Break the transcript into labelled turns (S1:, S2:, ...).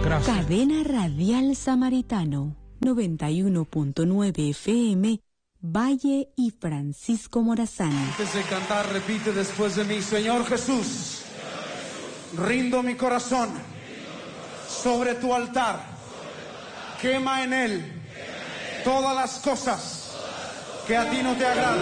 S1: Gracias.
S2: Cadena Radial Samaritano, 91.9 FM, Valle y Francisco Morazán.
S1: Antes de cantar, repite después de mí: Señor Jesús, rindo mi corazón sobre tu altar. Quema en él todas las cosas que a ti no te agradan.